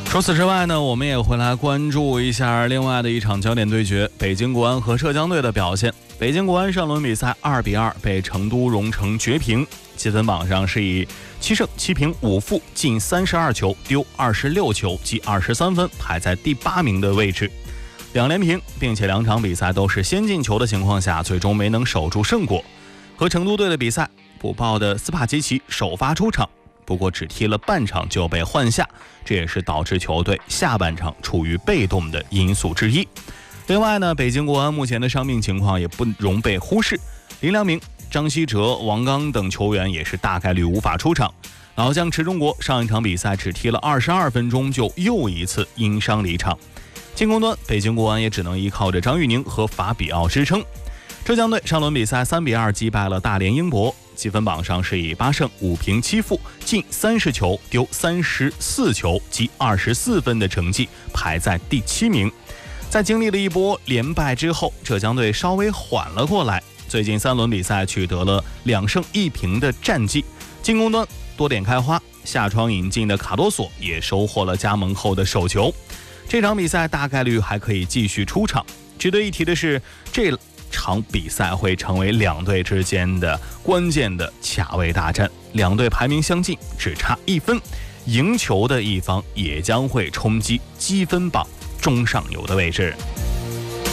除此之外呢，我们也会来关注一下另外的一场焦点对决，北京国安和浙江队的表现。北京国安上轮比赛2-2被成都蓉城绝平，积分榜上是以7胜7平5负进32球丢26球积23分排在第8名的位置，2连平，并且2场比赛都是先进球的情况下，最终没能守住胜果。和成都队的比赛，补报的斯帕基奇首发出场，不过只踢了半场就被换下，这也是导致球队下半场处于被动的因素之一。另外呢，北京国安目前的伤病情况也不容被忽视，林良铭、张稀哲、王刚等球员也是大概率无法出场。老将池忠国上一场比赛只踢了22分钟就又一次因伤离场。进攻端，北京国安也只能依靠着张玉宁和法比奥支撑。浙江队上轮比赛3-2击败了大连英博，积分榜上是以8胜5平7负进30球丢34球积24分的成绩排在第7名。在经历了一波连败之后，浙江队稍微缓了过来，最近3轮比赛取得了2胜1平的战绩。进攻端多点开花，夏窗引进的卡多索也收获了加盟后的首球，这场比赛大概率还可以继续出场。值得一提的是，这场比赛会成为2队之间的关键的卡位大战，2队排名相近，只差1分，赢球的一方也将会冲击积分榜中上游的位置。